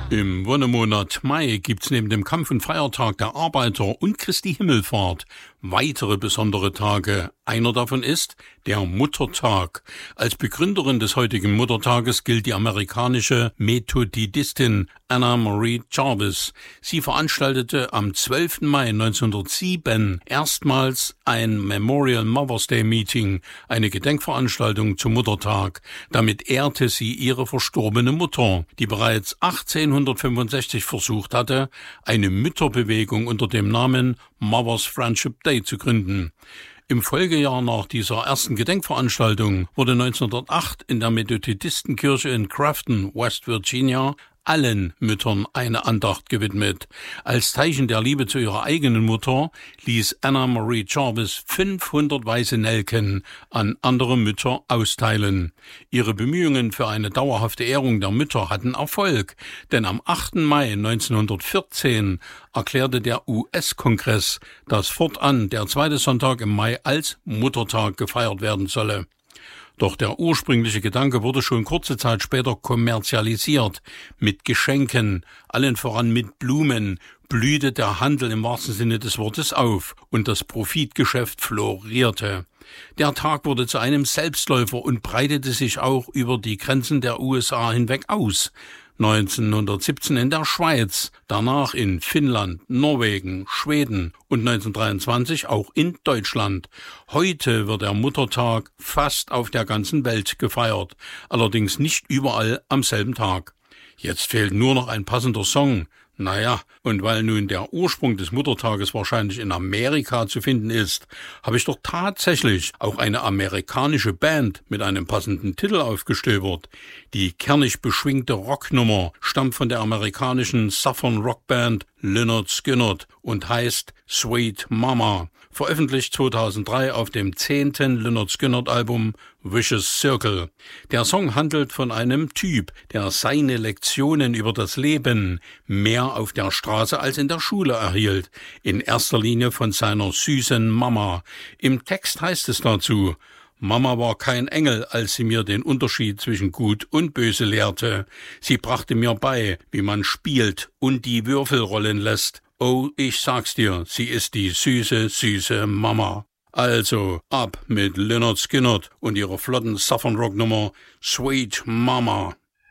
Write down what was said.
Im Wonnemonat Mai gibt's neben dem Kampf- und Feiertag der Arbeiter und Christi Himmelfahrt weitere besondere Tage. Einer davon ist der Muttertag. Als Begründerin des heutigen Muttertages gilt die amerikanische Methodistin Anna Marie Jarvis. Sie veranstaltete am 12. Mai 1907 erstmals ein Memorial Mother's Day Meeting, eine Gedenkveranstaltung zum Muttertag. Damit ehrte sie ihre verstorbene Mutter, die bereits 1865 versucht hatte, eine Mütterbewegung unter dem Namen Mother's Friendship Day zu gründen. Im Folgejahr nach dieser ersten Gedenkveranstaltung wurde 1908 in der Methodistenkirche in Grafton, West Virginia, allen Müttern eine Andacht gewidmet. Als Zeichen der Liebe zu ihrer eigenen Mutter ließ Anna Marie Jarvis 500 weiße Nelken an andere Mütter austeilen. Ihre Bemühungen für eine dauerhafte Ehrung der Mütter hatten Erfolg, denn am 8. Mai 1914 erklärte der US-Kongress, dass fortan der zweite Sonntag im Mai als Muttertag gefeiert werden solle. Doch der ursprüngliche Gedanke wurde schon kurze Zeit später kommerzialisiert. Mit Geschenken, allen voran mit Blumen, blühte der Handel im wahrsten Sinne des Wortes auf und das Profitgeschäft florierte. Der Tag wurde zu einem Selbstläufer und breitete sich auch über die Grenzen der USA hinweg aus. 1917 in der Schweiz, danach in Finnland, Norwegen, Schweden und 1923 auch in Deutschland. Heute wird der Muttertag fast auf der ganzen Welt gefeiert, allerdings nicht überall am selben Tag. Jetzt fehlt nur noch ein passender Song. Naja, und weil nun der Ursprung des Muttertages wahrscheinlich in Amerika zu finden ist, habe ich doch tatsächlich auch eine amerikanische Band mit einem passenden Titel aufgestöbert. Die kernig beschwingte Rocknummer stammt von der amerikanischen Southern Rockband Lynyrd Skynyrd und heißt Sweet Mama, veröffentlicht 2003 auf dem 10. Lynyrd Skynyrd Album Vicious Circle. Der Song handelt von einem Typ, der seine Lektionen über das Leben mehr auf der Straße als in der Schule erhielt, in erster Linie von seiner süßen Mama. Im Text heißt es dazu: Mama war kein Engel, als sie mir den Unterschied zwischen Gut und Böse lehrte. Sie brachte mir bei, wie man spielt und die Würfel rollen lässt. Oh, ich sag's dir, sie ist die süße, süße Mama. Also, ab mit Lynyrd Skynyrd und ihrer flotten Southern Rock Nummer Sweet Mama.